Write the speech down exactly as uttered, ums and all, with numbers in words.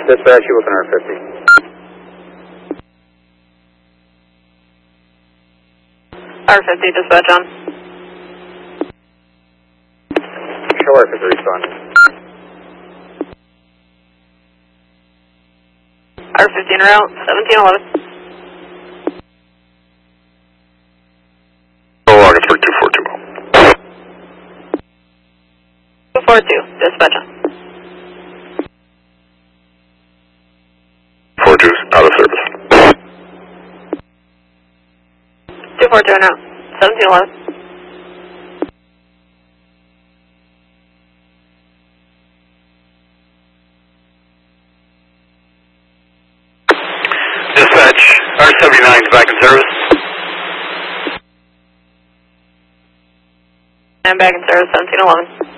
Dispatch, you looking R fifty. R fifty, dispatch on. Show R fifty responding. R fifty en route, seventeen eleven. Oh, August for two four two. two four two, dispatch on. four two's out of service. two four two en route, seventeen eleven. Dispatch, R seventy-nine's back in service. I'm back in service, seventeen eleven.